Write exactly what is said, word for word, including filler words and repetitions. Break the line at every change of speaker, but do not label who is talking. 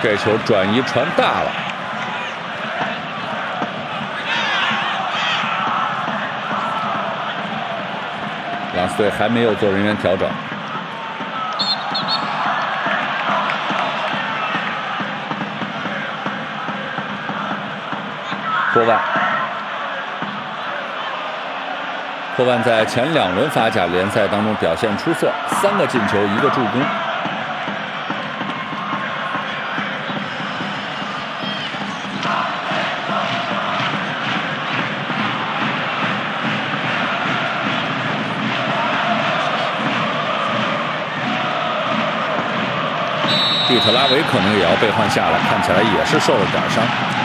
这球转移传大了。 朗斯队还没有做人员调整，霍万，霍万在前两轮法甲联赛当中表现出色，三个进球，一个助攻。 蒂特拉维可能也要被换下了，看起来也是受了点伤。